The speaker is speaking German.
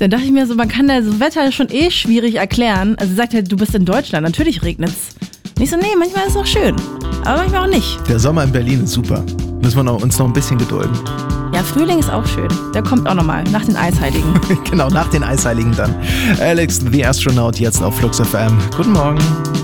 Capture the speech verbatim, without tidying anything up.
Dann dachte ich mir so, man kann da so Wetter schon eh schwierig erklären. Also sie sagt halt, du bist in Deutschland, natürlich regnet's. Nicht so, nee, manchmal ist es auch schön, aber manchmal auch nicht. Der Sommer in Berlin ist super. Müssen wir noch, uns noch ein bisschen gedulden. Ja, Frühling ist auch schön. Der kommt auch nochmal, nach den Eisheiligen. Genau, nach den Eisheiligen dann. Alex, The Astronaut, jetzt auf Flux F M. Guten Morgen.